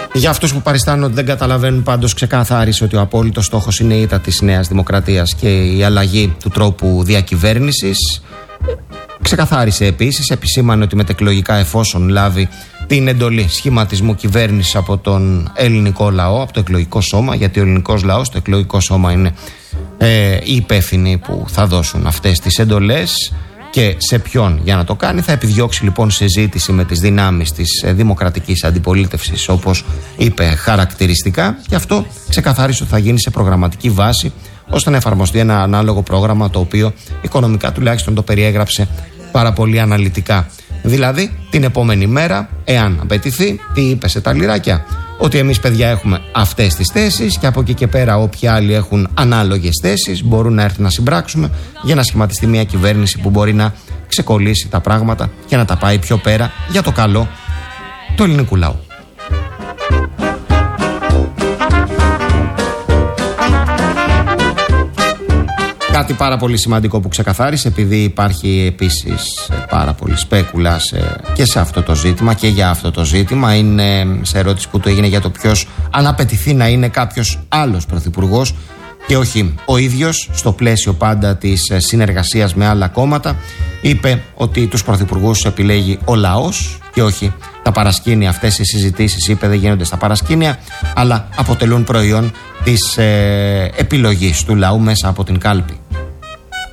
Για αυτούς που παριστάνουν ότι δεν καταλαβαίνουν, πάντως ξεκαθάρισε ότι ο απόλυτος στόχος είναι η ήττα της Νέας Δημοκρατίας και η αλλαγή του τρόπου διακυβέρνησης. Ξεκαθάρισε επίσης, επισήμανε ότι μετεκλογικά, εφόσον λάβει την εντολή σχηματισμού κυβέρνησης από τον ελληνικό λαό, από το εκλογικό σώμα, γιατί ο ελληνικός λαός, το εκλογικό σώμα είναι οι υπεύθυνοι που θα δώσουν αυτές τις εντολές και σε ποιον για να το κάνει. Θα επιδιώξει λοιπόν συζήτηση με τις δυνάμεις της δημοκρατικής αντιπολίτευσης, όπως είπε χαρακτηριστικά, και αυτό ξεκαθάρισε ότι θα γίνει σε προγραμματική βάση, ώστε να εφαρμοστεί ένα ανάλογο πρόγραμμα, το οποίο οικονομικά τουλάχιστον το περιέγραψε πάρα πολύ αναλυτικά. Δηλαδή την επόμενη μέρα, εάν απαιτηθεί, τι είπε σε τα λιράκια? Ότι εμείς, παιδιά, έχουμε αυτές τις θέσεις και από εκεί και πέρα όποιοι άλλοι έχουν ανάλογες θέσεις μπορούν να έρθουν να συμπράξουμε για να σχηματιστεί μια κυβέρνηση που μπορεί να ξεκολλήσει τα πράγματα και να τα πάει πιο πέρα για το καλό του ελληνικού λαού. Κάτι πάρα πολύ σημαντικό που ξεκαθάρισε, επειδή υπάρχει επίσης πάρα πολύ σπέκουλα και σε αυτό το ζήτημα και για αυτό το ζήτημα, είναι σε ερώτηση που του έγινε για το ποιος, αν απαιτηθεί να είναι κάποιος άλλος πρωθυπουργός και όχι ο ίδιος, στο πλαίσιο πάντα της συνεργασίας με άλλα κόμματα, είπε ότι τους πρωθυπουργούς επιλέγει ο λαός και όχι τα παρασκήνια. Αυτές οι συζητήσεις, είπε, δεν γίνονται στα παρασκήνια, αλλά αποτελούν προϊόν της επιλογής του λαού μέσα από την κάλπη.